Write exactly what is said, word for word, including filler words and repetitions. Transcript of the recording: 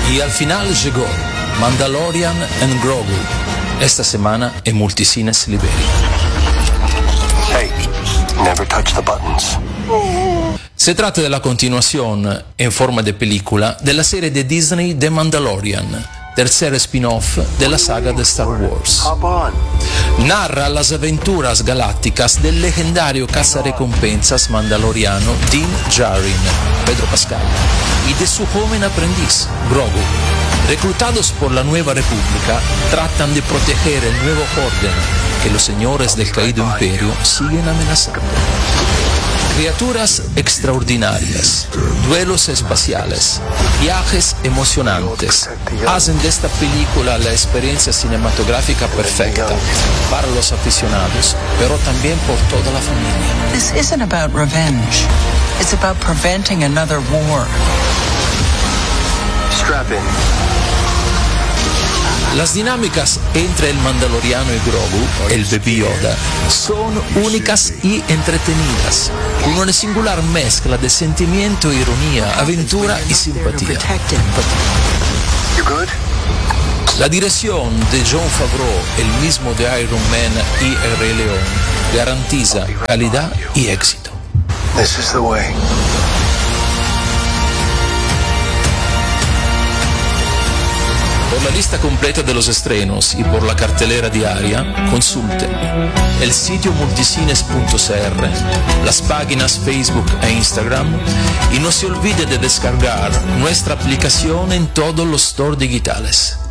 Y al final llegó Mandalorian and Grogu, esta semana en Multicines Liberia. Hey, never touch the buttons. Se trata de la continuación en forma de película de la serie de Disney The Mandalorian, tercer spin-off de la saga de Star Wars. Narra las aventuras galácticas del legendario cazarrecompensas mandaloriano Din Djarin, Pedro Pascal, y de su joven aprendiz, Grogu. Reclutados por la Nueva República, tratan de proteger el nuevo orden que los señores del caído imperio siguen amenazando. Criaturas extraordinarias, duelos espaciales, viajes emocionantes hacen de esta película la experiencia cinematográfica perfecta para los aficionados, pero también por toda la familia. This isn't about revenge. It's about preventing another war. Strap in. Las dinámicas entre el Mandaloriano y Grogu, el Baby Yoda, son únicas y entretenidas, con una singular mezcla de sentimiento, ironía, aventura y simpatía. You good? La dirección de Jon Favreau, el mismo de Iron Man y El Rey León, garantiza calidad y éxito. This is the way. Por la lista completa de los estrenos y por la cartelera diaria, consulte el sitio multicines punto c r, las páginas Facebook e Instagram y no se olvide de descargar nuestra aplicación en todos los stores digitales.